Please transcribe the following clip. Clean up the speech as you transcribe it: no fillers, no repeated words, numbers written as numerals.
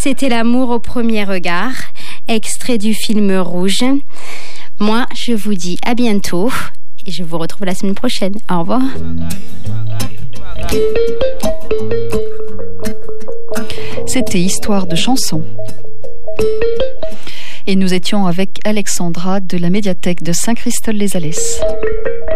C'était L'amour au premier regard, extrait du film Rouge. Moi, je vous dis à bientôt et je vous retrouve la semaine prochaine. Au revoir. C'était Histoire de chansons. Et nous étions avec Alexandra de la médiathèque de Saint-Christol-les-Alès.